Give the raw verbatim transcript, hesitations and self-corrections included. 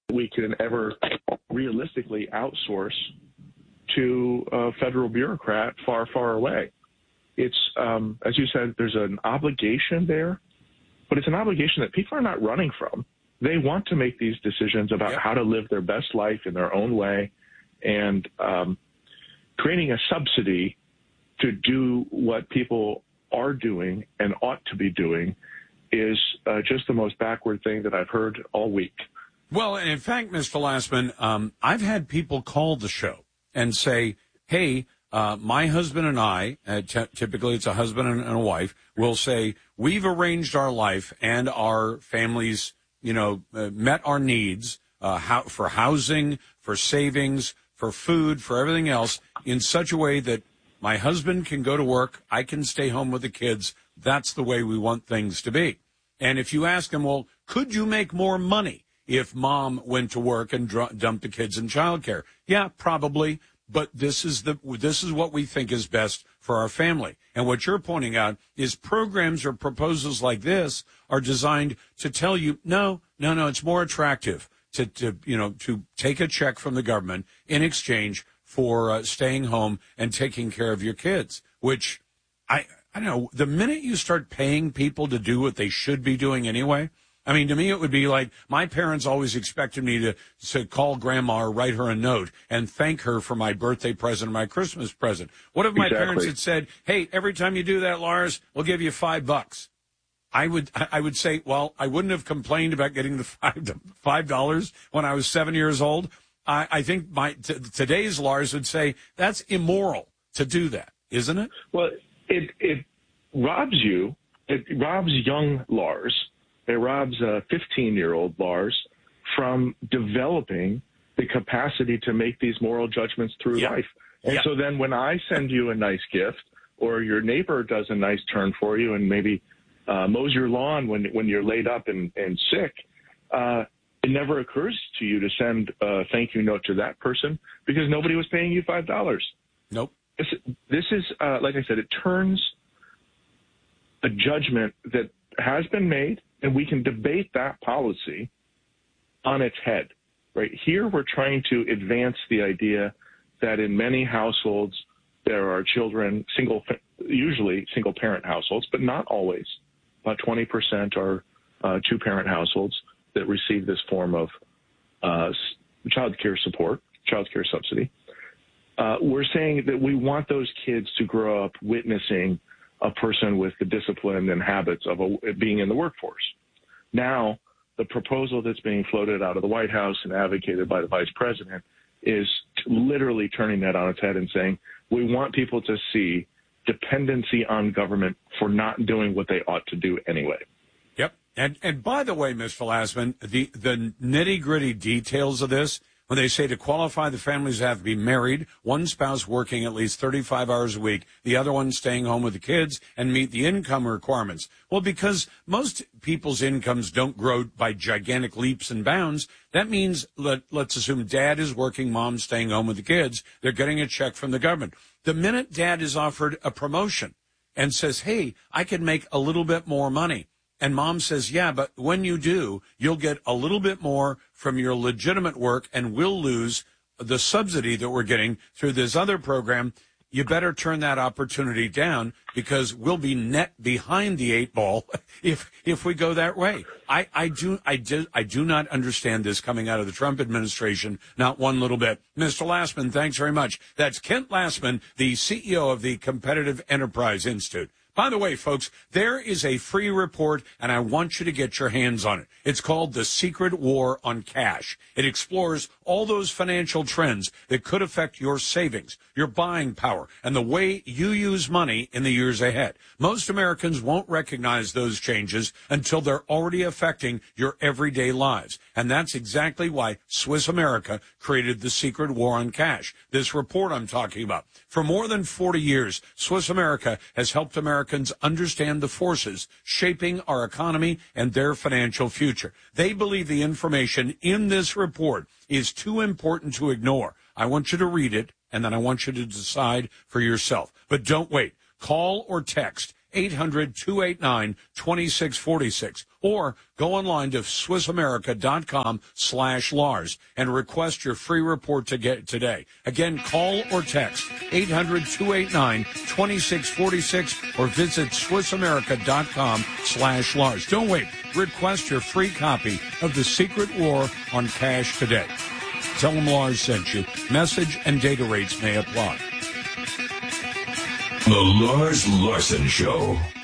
we can ever realistically outsource to a federal bureaucrat far, far away. It's, um, as you said, there's an obligation there, but it's an obligation that people are not running from. They want to make these decisions about yep. how to live their best life in their own way, and um, creating a subsidy to do what people are doing and ought to be doing is uh, just the most backward thing that I've heard all week. Well, and in fact, Mister Lastman, um, I've had people call the show and say, hey, uh, my husband and I, uh, t- typically it's a husband and, and a wife, will say, we've arranged our life and our families, you know, uh, met our needs uh, how, for housing, for savings, for food, for everything else in such a way that my husband can go to work, I can stay home with the kids. That's the way we want things to be. And if you ask them, well, could you make more money if mom went to work and dr- dumped the kids in childcare? Yeah, probably. But this is the this is what we think is best for our family. And what you're pointing out is programs or proposals like this are designed to tell you, no, no, no, it's more attractive to, to you know, to take a check from the government in exchange for uh, staying home and taking care of your kids, which I, I don't know, the minute you start paying people to do what they should be doing anyway, I mean, to me, it would be like my parents always expected me to, to call grandma or write her a note and thank her for my birthday present or my Christmas present. What if my exactly. parents had said, hey, every time you do that, Lars, we'll give you five bucks? I would I would say, well, I wouldn't have complained about getting the five five dollars when I was seven years old. I, I think my t- today's Lars would say that's immoral to do that, isn't it? Well, it it robs you. It robs young Lars. It robs a fifteen-year-old Lars from developing the capacity to make these moral judgments through yeah. life. And yeah. so then when I send you a nice gift, or your neighbor does a nice turn for you and maybe uh, mows your lawn when when you're laid up and, and sick, uh, it never occurs to you to send a thank you note to that person because nobody was paying you five dollars. Nope. This, this is, uh, like I said, it turns a judgment that has been made, and we can debate that policy on its head. Right here, we're trying to advance the idea that in many households there are children, single, usually single-parent households, but not always. About twenty percent are uh, two-parent households that receive this form of uh, child care support, child care subsidy. Uh, we're saying that we want those kids to grow up witnessing a person with the discipline and habits of a, being in the workforce. Now, the proposal that's being floated out of the White House and advocated by the vice president is literally turning that on its head and saying, we want people to see dependency on government for not doing what they ought to do anyway. Yep. And and by the way, Mister Lassman, the, the nitty-gritty details of this, when they say to qualify, the families have to be married, one spouse working at least thirty-five hours a week, the other one staying home with the kids, and meet the income requirements. Well, because most people's incomes don't grow by gigantic leaps and bounds, that means, let, let's assume dad is working, mom's staying home with the kids, they're getting a check from the government. The minute dad is offered a promotion and says, hey, I can make a little bit more money, and mom says, yeah, but when you do, you'll get a little bit more from your legitimate work and we'll lose the subsidy that we're getting through this other program. You better turn that opportunity down because we'll be net behind the eight ball if if we go that way. I, I do I do I do not understand this coming out of the Trump administration, not one little bit. Mister Lassman, thanks very much. That's Kent Lassman, the C E O of the Competitive Enterprise Institute. By the way, folks, there is a free report, and I want you to get your hands on it. It's called The Secret War on Cash. It explores all those financial trends that could affect your savings, your buying power, and the way you use money in the years ahead. Most Americans won't recognize those changes until they're already affecting your everyday lives. And that's exactly why Swiss America created The Secret War on Cash, this report I'm talking about. For more than forty years, Swiss America has helped Americans understand the forces shaping our economy and their financial future. They believe the information in this report is too important to ignore. I want you to read it, and then I want you to decide for yourself. But don't wait. Call or text eight hundred, two eight nine, two six four six. Or go online to SwissAmerica.com slash Lars and request your free report to get today. Again, call or text eight hundred, two eight nine, two six four six or visit SwissAmerica.com slash Lars. Don't wait. Request your free copy of The Secret War on Cash today. Tell them Lars sent you. Message and data rates may apply. The Lars Larson Show.